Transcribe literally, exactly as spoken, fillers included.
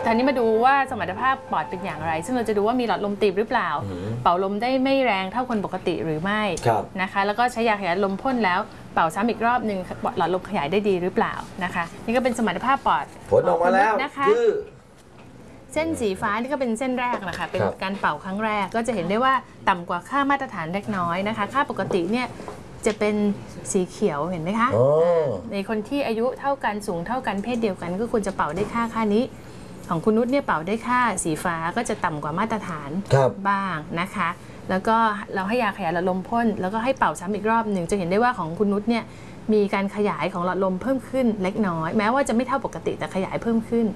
ทีนี้มาดูว่าสมรรถภาพปอดเป็นอย่างไรซึ่งเราจะดูว่ามีหลอดลมตีบหรือเปล่าเป่าลมได้ไม่แรงเท่าคนปกติหรือไม่นะคะแล้วก็ใช้ยาขยายลมพ่นแล้วเป่าซ้ำอีกรอบหนึ่งหลอดลมขยายได้ดีหรือเปล่านะคะนี่ก็เป็นสมรรถภาพปอดผลออกมาแล้วนะคะเส้นสีฟ้านี่ก็เป็นเส้นแรกนะคะเป็นการเป่าครั้งแรกก็จะเห็นได้ว่าต่ำกว่าค่ามาตรฐานเล็กน้อยนะคะค่าปกติเนี่ยจะเป็นสีเขียวเห็นไหมคะในคนที่อายุเท่ากันสูงเท่ากันเพศเดียวกันก็ควรจะเป่าได้ค่าค่านี้ของคุณนุชเนี่ยเป่าได้ค่าสีฟ้าก็จะต่ำกว่ามาตรฐานบ้างนะคะแล้วก็เราให้ยาขยายหลอดลมพ่นแล้วก็ให้เป่าซ้ำอีกรอบหนึ่งจะเห็นได้ว่าของคุณนุชเนี่ยมีการขยายของหลอดลมเพิ่มขึ้นเล็กน้อยแม้ว่าจะไม่เท่าปกติแต่ขยายเพิ่มขึ้น